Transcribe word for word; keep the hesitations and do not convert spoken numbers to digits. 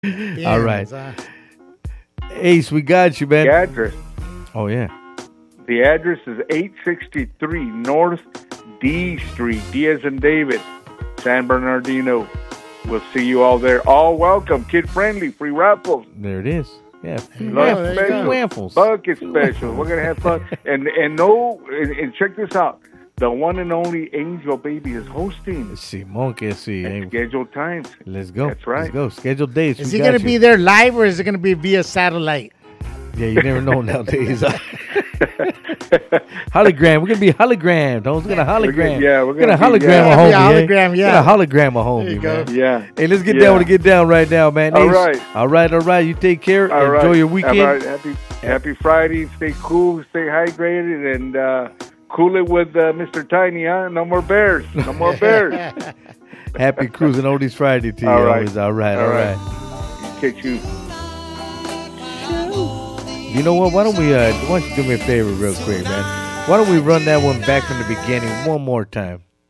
All right. uh, Ace, we got you, man. The address. Oh, yeah. The address is eight sixty-three North D Street, D as in David, San Bernardino. We'll see you all there. All welcome, kid friendly, free raffles. There it is. Yeah, free Lunch raffles. special, Waffles. bucket special. We're gonna have fun, and and no, and, and check this out. The one and only Angel Baby is hosting. Simón, que sí. At scheduled times. Let's go. That's right. Let's go. Scheduled dates. is We he got going to you. be there live or is it going to be via satellite? Yeah, you never know nowadays. Hologram. We're gonna be hologram. We're gonna hologram. We're gonna- yeah, we're We're gonna gonna be- hologram yeah. a homie. Yeah, eh? hologram, yeah. We're gonna hologram a homie, There you go. man. Yeah. Hey, let's get Yeah. down to get down right now, man. All Ace, right. all right, all right. You take care. All Enjoy right. your weekend. All right. Happy Happy Friday. Stay cool. Stay hydrated, and uh, cool it with uh, Mister Tiny. Huh? No more bears. No more bears. Happy cruising oldies Friday to you. All right. Always. All right, all All right. right. Catch you. You know what? Why don't we? Uh, why don't you do me a favor, real quick, man? Why don't we run that one back from the beginning one more time?